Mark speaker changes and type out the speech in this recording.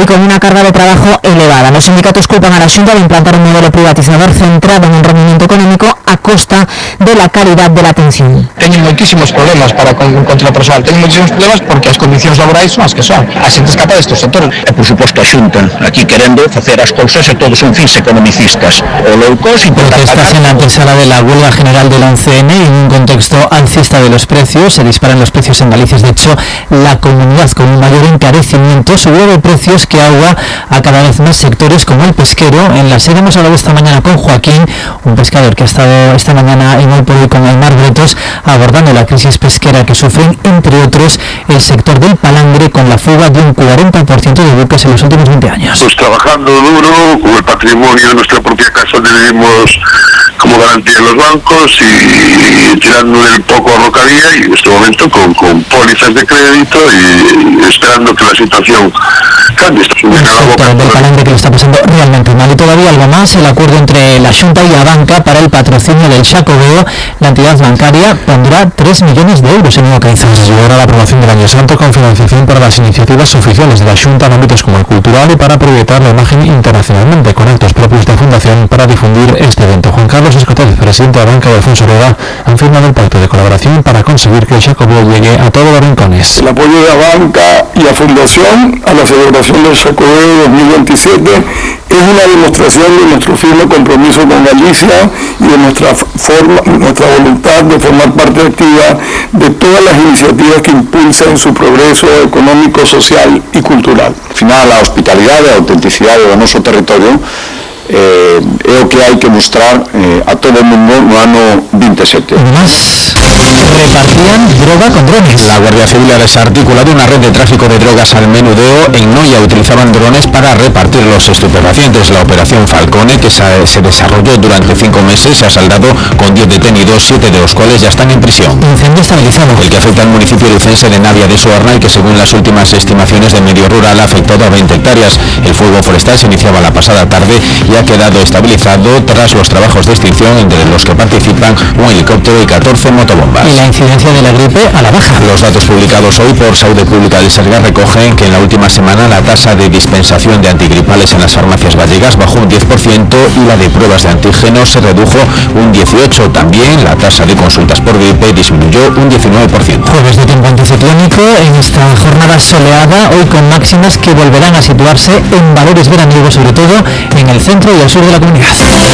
Speaker 1: y con una carga de trabajo elevada. Los sindicatos culpan a la Xunta de implantar un modelo privatizador centrado en el rendimiento económico a costa de la calidad de la atención.
Speaker 2: Teñen moitísimos problemas para encontrar personal, teñen moitísimos problemas porque as condicións laborais son as que son, a xente escapa destes sectores.
Speaker 3: E, por suposto, a Xunta aquí querendo facer as cousas e todos son fins economicistas. O low cost
Speaker 4: protestas en la antesala de la huelga general del 11N y en un contexto alcista de los precios. Se disparan los precios en Galicia. De hecho, la comunidad con un mayor encarecimiento, subida de precios que ahoga a cada vez más sectores como el pesquero. En la SER hemos hablado esta mañana con Joaquín, un pescador que ha estado esta mañana en Hoy por Hoy con Aymar Bretos, abordando la crisis pesquera que sufren, entre otros, el sector del palangre, con la fuga de un 40% de buques en los últimos 20 años.
Speaker 5: Pues trabajando duro, con el patrimonio de nuestra propia casa tenemos como garantía de los bancos y tirando el poco ahorro que había, y en este momento con pólizas de crédito y esperando que la situación cambie.
Speaker 4: El sector del palangre que lo está pasando realmente mal. Y todavía algo más, el acuerdo entre la Xunta y Abanca para el patrocinio del Xacobeo. La entidad bancaria pondrá 3 millones de euros en Caizán.
Speaker 6: Se llevará la aprobación del Año Santo con financiación para las iniciativas oficiales de la Xunta en ámbitos como el cultural y para proyectar la imagen internacionalmente, con actos propios de fundación para difundir este evento. Juan Carlos Escotet, presidente de Abanca, y Alfonso Rueda han firmado el pacto de colaboración para conseguir que el Xacobeo llegue a todos los rincones.
Speaker 7: El apoyo de Abanca y la Fundación a la celebración del Xacobeo 2027 es una demostración de nuestro firme compromiso con Galicia y de nuestra voluntad de formar parte activa de todas las iniciativas que impulsan su progreso económico, social y cultural.
Speaker 3: Al final, a hospitalidade e a autenticidade do noso territorio é o que hai que mostrar a todo o mundo no ano 27.
Speaker 4: Más repartían droga con drones.
Speaker 8: La Guardia Civil ha desarticulado una red de tráfico de drogas al menudeo. En Noia utilizaban drones para repartir los estupefacientes. La operación Falcone, que se desarrolló durante 5 meses, se ha saldado con 10 detenidos, 7 de los cuales ya están en prisión.
Speaker 4: Incendio estabilizado.
Speaker 8: El que afecta al municipio lucense de Navia de Suarna y que, según las últimas estimaciones de Medio Rural, ha afectado a 20 hectáreas. El fuego forestal se iniciaba la pasada tarde y ha quedado estabilizado tras los trabajos de extinción, entre los que participan un helicóptero y 14 motobombas.
Speaker 4: Y la incidencia de la gripe a la baja.
Speaker 8: Los datos publicados hoy por Saúde Pública del Sergas recogen que en la última semana la tasa de dispensación de antigripales en las farmacias gallegas bajó un 10% y la de pruebas de antígenos se redujo un 18%. También la tasa de consultas por gripe disminuyó un 19%.
Speaker 4: Jueves de tiempo anticiclónico en esta jornada soleada, hoy con máximas que volverán a situarse en valores veraniegos, sobre todo en el centro y el sur de la comunidad.